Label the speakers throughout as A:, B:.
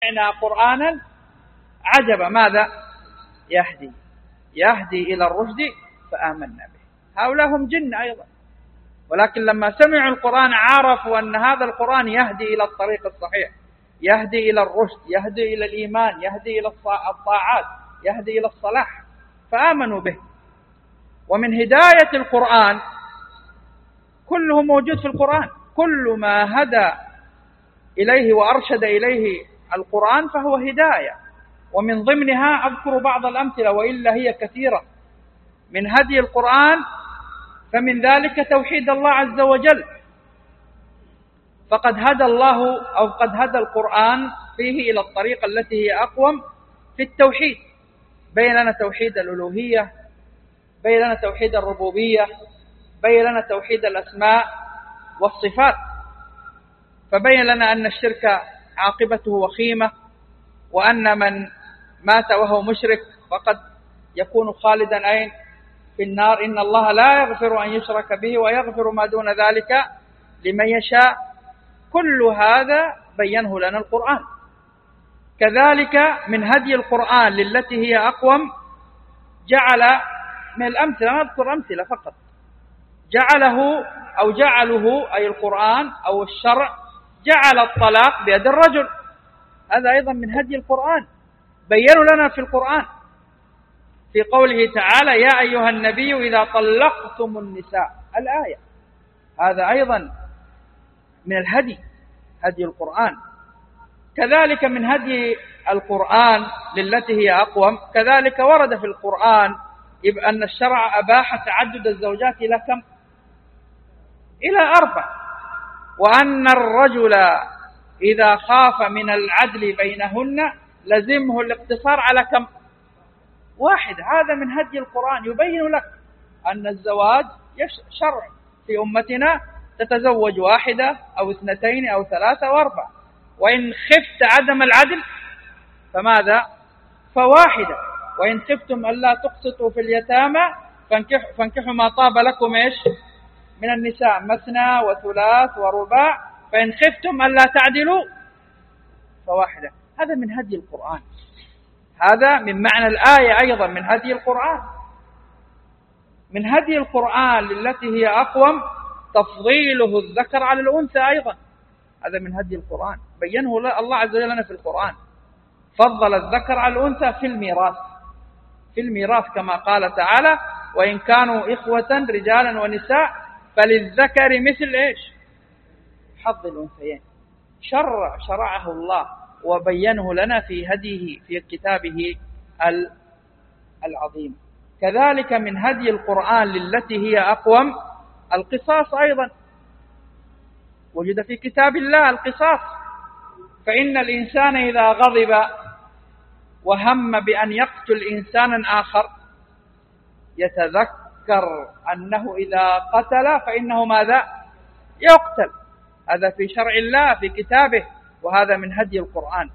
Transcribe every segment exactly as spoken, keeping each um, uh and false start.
A: سمعنا قرآنا عجبا ماذا يهدي يهدي إلى الرشد فآمنا به. هؤلاء هم جن أيضا، ولكن لما سمعوا القرآن عرفوا أن هذا القرآن يهدي إلى الطريق الصحيح، يهدي إلى الرشد، يهدي إلى الإيمان، يهدي إلى الطاعات، يهدي إلى الصلاح، فآمنوا به. ومن هداية القرآن كله موجود في القرآن، كل ما هدى إليه وأرشد إليه القرآن فهو هداية. ومن ضمنها أذكر بعض الأمثلة وإلا هي كثيرة من هدي القرآن، فمن ذلك توحيد الله عز وجل، فقد هدى الله أو قد هدى القرآن فيه إلى الطريقة التي هي أقوم في التوحيد. بين لنا توحيد الألوهية، بين لنا توحيد الربوبية، بين لنا توحيد الأسماء والصفات، فبين لنا أن الشرك عاقبته وخيمة، وأن من مات وهو مشرك فقد يكون خالدا أين في النار، إن الله لا يغفر أن يشرك به ويغفر ما دون ذلك لمن يشاء. كل هذا بينه لنا القرآن. كذلك من هدي القرآن للتي هي أقوم جعل من الأمثلة، نذكر أمثلة فقط، جعله أو جعله أي القرآن أو الشرع جعل الطلاق بيد الرجل، هذا أيضا من هدي القرآن، بيّنوا لنا في القرآن في قوله تعالى يا أيها النبي إذا طلقتم النساء، الآية، هذا أيضا من الهدي، هدي القرآن. كذلك من هدي القرآن للتي هي أقوم، كذلك ورد في القرآن أن الشرع أباح تعدد الزوجات إلى كم؟ إلى أربع، وأن الرجل إذا خاف من العدل بينهن لزمه الاقتصار على كم؟ واحد. هذا من هدي القرآن، يبين لك أن الزواج شرع في أمتنا، تتزوج واحدة أو اثنتين أو ثلاثة وأربع، وإن خفت عدم العدل فماذا؟ فواحدة، وإن خفتم ألا تقسطوا في اليتامى فانكحوا, فانكحوا ما طاب لكم إيش من النساء مثنى وثلاث ورباع، فإن خفتم ألا تعدلوا فواحدة. هذا من هدي القرآن، هذا من معنى الآية أيضا من هدي القرآن. من هدي القرآن للتي هي أقوم تفضيله الذكر على الأنثى أيضا، هذا من هدي القرآن، بينه الله عز وجل لنا في القرآن، فضل الذكر على الأنثى في الميراث، في الميراث كما قال تعالى وإن كانوا إخوة رجالا ونساء فللذكر مثل إيش حظ الأنثيين. شرع شرعه الله وبينه لنا في هديه في كتابه العظيم. كذلك من هدي القرآن للتي هي أقوم القصاص أيضا، وجد في كتاب الله القصاص، فإن الإنسان إذا غضب وهم بأن يقتل إنسانا آخر يتذكر أنه إذا قتل فإنه ماذا؟ يقتل. هذا في شرع الله في كتابه، وهذا من هدي القرآن.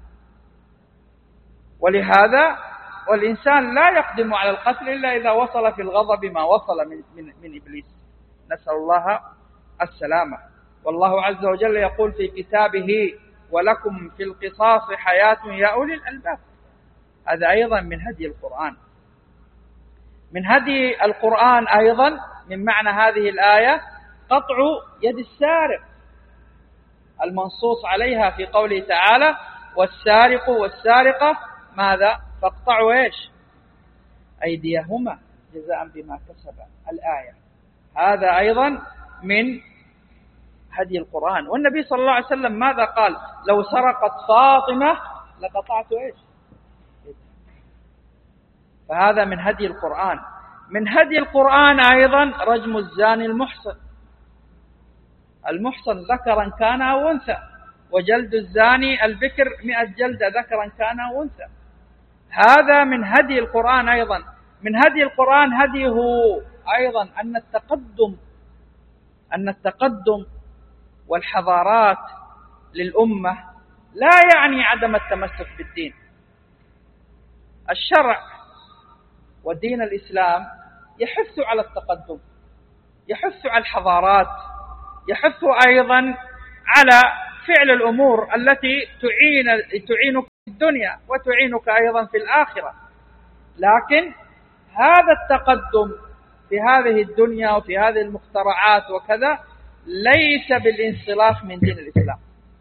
A: ولهذا والإنسان لا يقدم على القتل إلا إذا وصل في الغضب ما وصل من, من, من إبليس، نسأل الله السلامة. والله عز وجل يقول في كتابه ولكم في القصاص حياة يا أولي الألباب، هذا أيضا من هدي القرآن. من هدي القرآن أيضا من معنى هذه الآية قطع يد السارق المنصوص عليها في قوله تعالى والسارق والسارقة ماذا؟ فاقطعوا إيش أيديهما جزاء بما كسبا، الآية، هذا أيضا من هدي القرآن. والنبي صلى الله عليه وسلم ماذا قال؟ لو سرقت فاطمة لقطعت إيش، فهذا من هدي القرآن. من هدي القرآن أيضا رجم الزاني المحصن، المحصن ذكرا كان أو أنثى، وجلد الزاني البكر مئة جلدة ذكرا كان أو أنثى، هذا من هدي القرآن أيضا. من هدي القرآن هديه أيضا أن التقدم أن التقدم والحضارات للأمة لا يعني عدم التمسك بالدين. الشرع ودين الإسلام يحث على التقدم، يحث على الحضارات، يحث أيضا على فعل الأمور التي تعين تعينك في الدنيا وتعينك أيضا في الآخرة. لكن هذا التقدم في هذه الدنيا وفي هذه المخترعات وكذا ليس بالانسلاخ من دين الإسلام.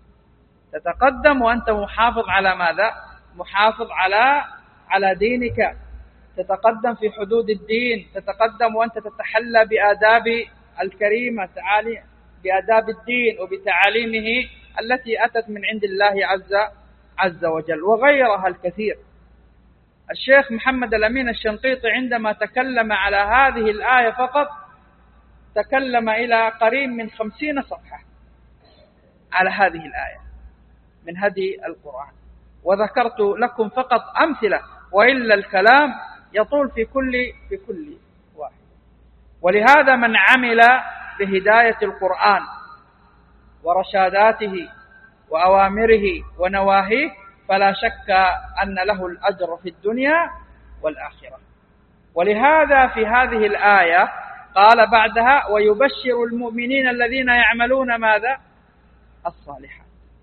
A: تتقدم وأنت محافظ على ماذا؟ محافظ على على دينك، تتقدم في حدود الدين، تتقدم وأنت تتحلى بآداب الكريمة، تعالي بآداب الدين وبتعاليمه التي أتت من عند الله عز عز وجل، وغيرها الكثير. الشيخ محمد الأمين الشنقيطي عندما تكلم على هذه الآية فقط تكلم إلى قريب من خمسين صفحة على هذه الآية من هدي القرآن، وذكرت لكم فقط أمثلة، وإلا الكلام يطول في كل في كل واحد. ولهذا من عمل بهداية القرآن ورشاداته وأوامره ونواهيه فلا شك أن له الأجر في الدنيا والآخرة. ولهذا في هذه الآية قال بعدها: ويبشر المؤمنين الذين يعملون ماذا؟ الصالحات،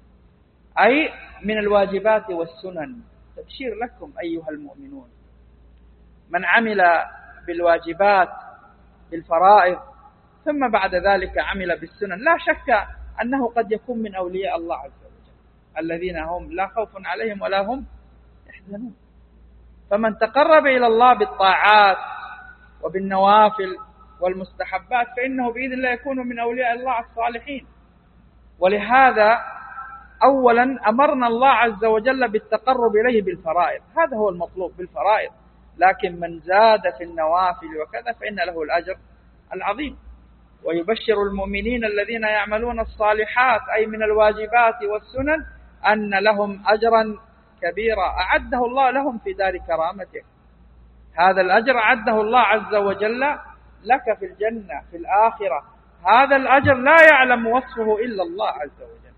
A: أي من الواجبات والسنن. تبشير لكم أيها المؤمنون، من عمل بالواجبات بالفرائض ثم بعد ذلك عمل بالسنن لا شك أنه قد يكون من أولياء الله عز وجل الذين هم لا خوف عليهم ولا هم يحزنون. فمن تقرب إلى الله بالطاعات وبالنوافل والمستحبات فإنه بإذن الله يكون من أولياء الله الصالحين. ولهذا أولا أمرنا الله عز وجل بالتقرب إليه بالفرائض، هذا هو المطلوب بالفرائض، لكن من زاد في النوافل وكذا فإن له الأجر العظيم. ويبشر المؤمنين الذين يعملون الصالحات أي من الواجبات والسنن أن لهم أجرا كبيرا أعده الله لهم في دار كرامته. هذا الأجر أعده الله عز وجل لك في الجنة في الآخرة، هذا الأجر لا يعلم وصفه إلا الله عز وجل.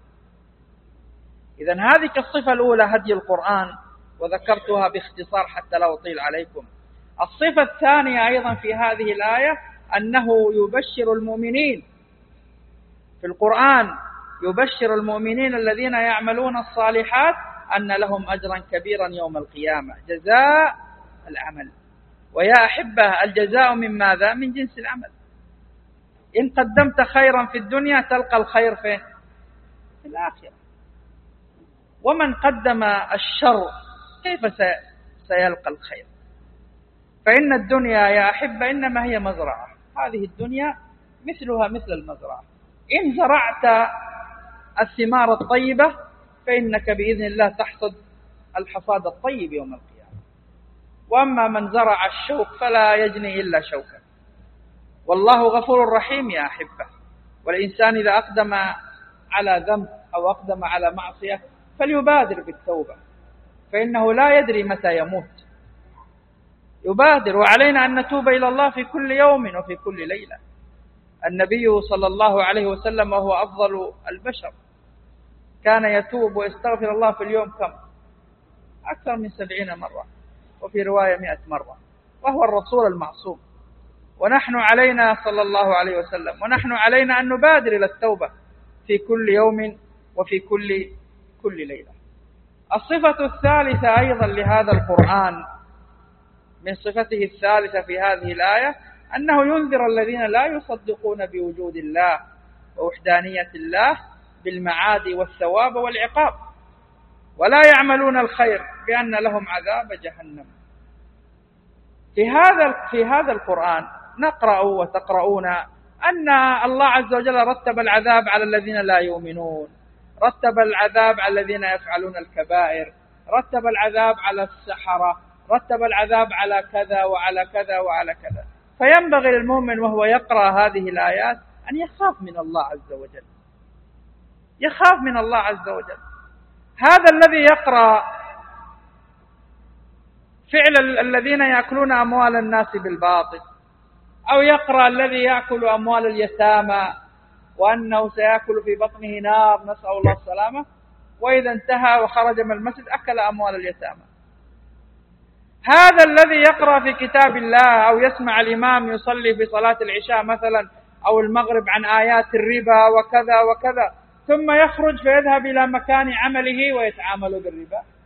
A: إذن هذه الصفة الأولى هدي القرآن، وذكرتها باختصار حتى لا أطيل عليكم. الصفة الثانية أيضا في هذه الآية أنه يبشر المؤمنين في القرآن، يبشر المؤمنين الذين يعملون الصالحات أن لهم أجرا كبيرا يوم القيامة، جزاء العمل. ويا أحبة الجزاء من ماذا؟ من جنس العمل. إن قدمت خيرا في الدنيا تلقى الخير فين؟ في الآخرة. ومن قدم الشر كيف سيلقى الخير؟ فإن الدنيا يا أحبة إنما هي مزرعة، هذه الدنيا مثلها مثل المزرعة، إن زرعت الثمار الطيبة فإنك بإذن الله تحصد الحصاد الطيب يوم القيامة. وأما من زرع الشوك فلا يجني إلا شوكا. والله غفور رحيم يا أحبة. والإنسان إذا أقدم على ذنب أو أقدم على معصية فليبادر بالتوبة، فإنه لا يدري متى يموت. يبادر، وعلينا أن نتوب إلى الله في كل يوم وفي كل ليلة. النبي صلى الله عليه وسلم وهو أفضل البشر كان يتوب ويستغفر الله في اليوم كم؟ أكثر من سبعين مرة، وفي رواية مئة مرة، وهو الرسول المعصوم. ونحن علينا صلى الله عليه وسلم ونحن علينا أن نبادر إلى التوبة في كل يوم وفي كل كل ليلة. الصفة الثالثة أيضا لهذا القرآن من صفته الثالثة في هذه الآية أنه ينذر الذين لا يصدقون بوجود الله ووحدانية الله بالمعاد والثواب والعقاب ولا يعملون الخير بأن لهم عذاب جهنم. في هذا في هذا القرآن نقرأ وتقرؤون أن الله عز وجل رتب العذاب على الذين لا يؤمنون، رتب العذاب على الذين يفعلون الكبائر، رتب العذاب على السحرة، رتب العذاب على كذا وعلى كذا وعلى كذا. فينبغي للمؤمن وهو يقرأ هذه الآيات أن يخاف من الله عز وجل، يخاف من الله عز وجل. هذا الذي يقرأ فعل الذين يأكلون أموال الناس بالباطل، أو يقرأ الذي يأكل أموال اليتامى وأنه سيأكل في بطنه نار، نسأل الله السلامة، وإذا انتهى وخرج من المسجد أكل أموال اليتامى. هذا الذي يقرأ في كتاب الله أو يسمع الإمام يصلي في صلاة العشاء مثلا أو المغرب عن آيات الربا وكذا وكذا، ثم يخرج فيذهب إلى مكان عمله ويتعامل بالربا.